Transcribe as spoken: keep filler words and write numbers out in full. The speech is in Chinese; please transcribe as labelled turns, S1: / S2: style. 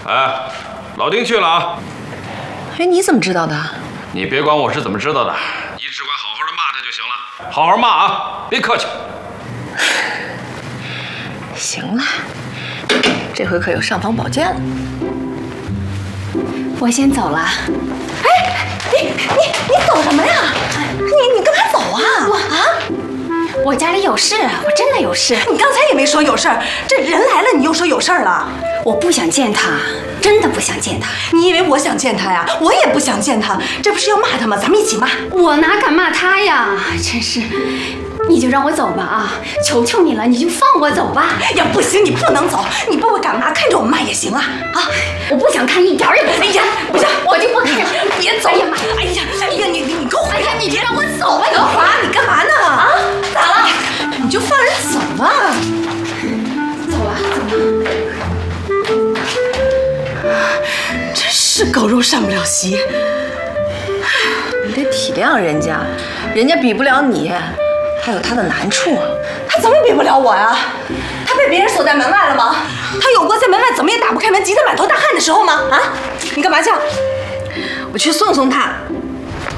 S1: 哎，老丁去了啊。
S2: 哎，你怎么知道的？
S1: 你别管我是怎么知道的，你只管好好的骂他就行了。好好骂啊，别客气。
S2: 行了，这回可有尚方宝剑了。
S3: 我先走了。
S2: 哎，你你你走什么呀？你你干嘛走啊？
S3: 我啊，我家里有事，我真的有事。
S2: 你刚才也没说有事儿，这人来了你又说有事儿了。
S3: 我不想见他，真的不想见他。
S2: 你以为我想见他呀？我也不想见他，这不是要骂他吗？咱们一起骂。
S3: 我哪敢骂他呀？真是，你就让我走吧啊！求求你了，你就放我走吧。
S2: 呀，不行，你不能走，你爸爸干嘛看着我们骂也行啊啊！
S3: 我不想看，一点也不想。
S2: 哎呀，不行，
S3: 我就不看了。
S2: 别走！
S3: 哎呀妈！
S2: 哎呀，哎呀，你你你给我！
S3: 哎呀，你别让我走吧！
S2: 德华，你干嘛呢？
S3: 啊？咋了？
S2: 你就放人走吧。
S3: 走了，走了。
S2: 真是狗肉上不了席。你得体谅人家，人家比不了你，还有他的难处。他怎么比不了我呀？他被别人锁在门外了吗？他有过在门外怎么也打不开门，急得满头大汗的时候吗？啊？你干嘛去？我去送送他。